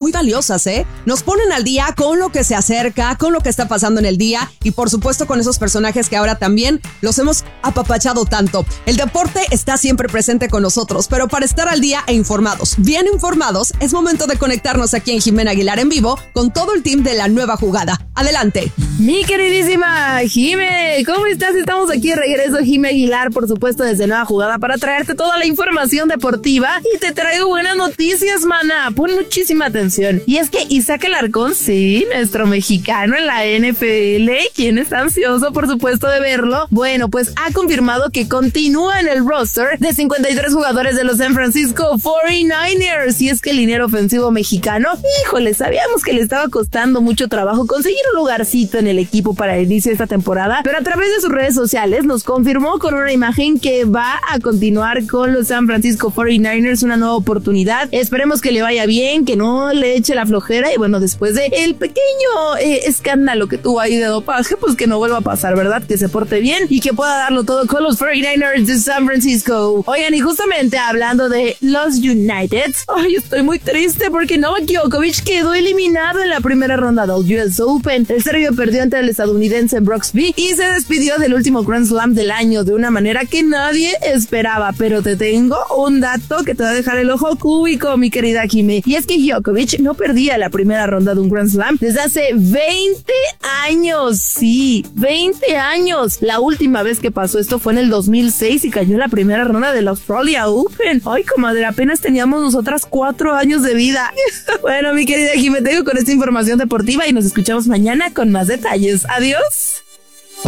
muy valiosas, ¿eh? Nos ponen al día con lo que se acerca, con lo que está pasando en el día y por supuesto con esos personajes que ahora también los hemos apapachado tanto. El deporte está siempre presente con nosotros, pero para estar al día e informados, bien informados, es momento de conectarnos aquí en Jimena Aguilar en vivo con todo el team de La Nueva Jugada. Adelante. Mi queridísima Jime, ¿cómo estás? Estamos aquí de regreso, Jime Aguilar, por supuesto, desde Nueva Jugada para traerte toda la información deportiva y te traigo buenas noticias, mana. Pon muchísima atención. Y es que Isaac Alarcón, sí, nuestro mexicano en la NFL, quien está ansioso, por supuesto, de verlo, bueno, pues ha confirmado que continúa en el roster de 53 jugadores de los San Francisco 49ers. Y es que el liniero ofensivo mexicano, híjole, sabíamos que le estaba costando mucho trabajo conseguir un lugarcito en el equipo para el inicio de esta temporada, pero a través de sus redes sociales nos confirmó con una imagen que va a continuar con los San Francisco 49ers, una nueva oportunidad. Esperemos que le vaya bien, que no le eche la flojera y bueno, después de el pequeño escándalo que tuvo ahí de dopaje, pues que no vuelva a pasar, ¿verdad? Que se porte bien y que pueda darlo todo con los 49ers de San Francisco. Oigan, y justamente hablando de los United, ay, estoy muy triste porque Novak Djokovic quedó eliminado en la primera ronda del US Open. El serbio perdió ante el estadounidense Brooksby y se despidió del último Grand Slam del año de una manera que nadie esperaba, pero te tengo un dato que te va a dejar el ojo cúbico, mi querida Jimé, y es que Djokovic no perdía la primera ronda de un Grand Slam desde hace 20 años, sí, 20 años. La última vez que pasó esto fue en el 2006 y cayó en la primera ronda del Australia Open. Ay, comadre, apenas teníamos nosotras 4 años de vida. Bueno, mi querida Jimé, te dejo con esta información deportiva y nos escuchamos mañana con más detalles. Adiós.